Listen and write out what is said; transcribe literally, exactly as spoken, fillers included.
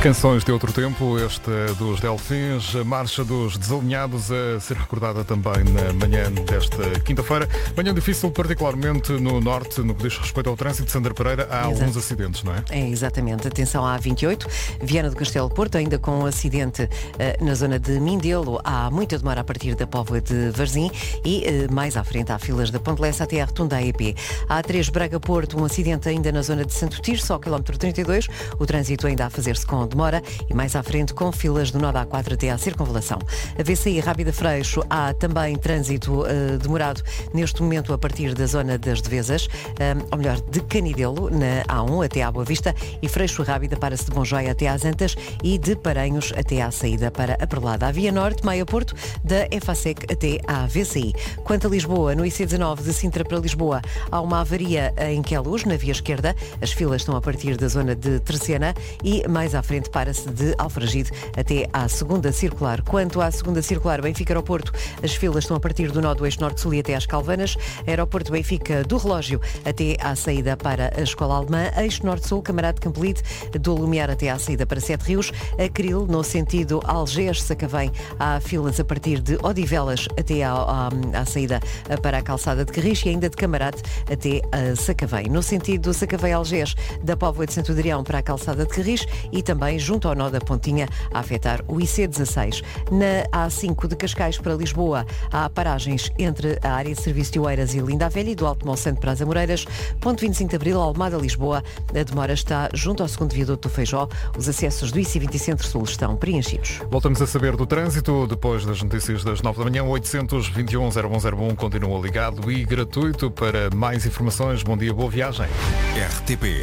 Canções de outro tempo, este dos Delfins, a marcha dos desalinhados a ser recordada também na manhã desta quinta-feira. Manhã difícil, particularmente no norte, no que diz respeito ao trânsito de Sandra Pereira, há Exato. alguns acidentes, não é? É, exatamente. Atenção à vinte e oito, Viana do Castelo Porto, ainda com um acidente eh, na zona de Mindelo. Há muita demora a partir da Póvoa de Varzim e eh, mais à frente há filas da Ponte Lessa até à Rotunda A E P. Há três Braga Porto, um acidente ainda na zona de Santo Tirso, ao quilómetro trinta e dois. O trânsito ainda a fazer-se com demora e mais à frente com filas do nó da A quatro até à circunvalação. A V C I Rábida Freixo, há também trânsito uh, demorado neste momento a partir da zona das Devesas, um, ou melhor, de Canidelo, na A um até à Boa Vista, e Freixo Rábida para-se de Bonjoia até às Antas e de Paranhos até à saída para a Perlada. A Via Norte, Maia Porto, da EFASEC até à V C I. Quanto a Lisboa, no I C dezanove de Sintra para Lisboa, há uma avaria em Queluz, na via esquerda. As filas estão a partir da zona de Terceana e mais à frente para-se de Alfragide até à segunda circular. Quanto à segunda circular, Benfica Aeroporto, as filas estão a partir do nó do eixo norte-sul e até às Calvanas. Aeroporto Benfica do Relógio até à saída para a Escola Alemã. Eixo norte-sul, Camarade Campolide, do Lumiar até à saída para Sete Rios. Acril, no sentido Algés-Sacavém, há filas a partir de Odivelas até à, à, à saída para a calçada de Carris e ainda de Camarate até a Sacavém. No sentido Sacavém-Algés, da Póvoa de Santo Adrião para a calçada de Carris e também junto ao nó da Pontinha a afetar o I C dezasseis. Na A cinco de Cascais para Lisboa, há paragens entre a área de serviço de Oeiras e Linda a Velha e do Alto Monsanto para as Amoreiras. Ponto vinte e cinco de Abril, Almada, Lisboa. A demora está junto ao segundo viaduto do Feijó. Os acessos do I C vinte Centro-Sul estão preenchidos. Voltamos a saber do trânsito depois das notícias das nove da manhã. oitocentos e vinte e um, zero um zero um continua ligado e gratuito. Para mais informações, bom dia, boa viagem. R T P